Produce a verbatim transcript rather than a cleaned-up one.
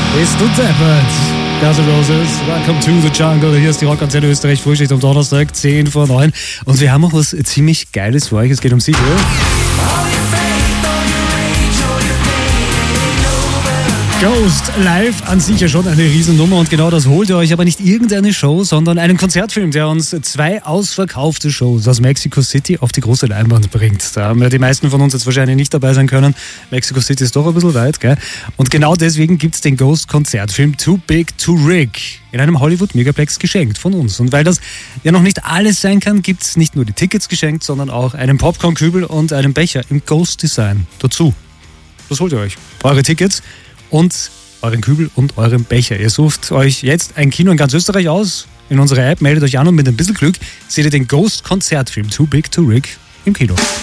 Bist du deppert? Guns N' Roses, Welcome to the Jungle. Hier ist die Rockkonzerte Österreich, Frühschicht am Donnerstag, zehn vor neun. Und wir haben auch was ziemlich Geiles für euch. Es geht um Siegel. Ghost live an sich ja schon eine Riesennummer und genau das holt ihr euch, aber nicht irgendeine Show, sondern einen Konzertfilm, der uns zwei ausverkaufte Shows aus Mexico City auf die große Leinwand bringt. Da haben ja die meisten von uns jetzt wahrscheinlich nicht dabei sein können. Mexico City ist doch ein bisschen weit, gell? Und genau deswegen gibt es den Ghost-Konzertfilm Too Big to Rig in einem Hollywood-Megaplex geschenkt von uns. Und weil das ja noch nicht alles sein kann, gibt es nicht nur die Tickets geschenkt, sondern auch einen Popcorn-Kübel und einen Becher im Ghost-Design dazu. Das holt ihr euch. Eure Tickets und euren Kübel und euren Becher. Ihr sucht euch jetzt ein Kino in ganz Österreich aus. In unserer App meldet euch an und mit ein bisschen Glück seht ihr den Ghost-Konzertfilm Too Big to Rig im Kino.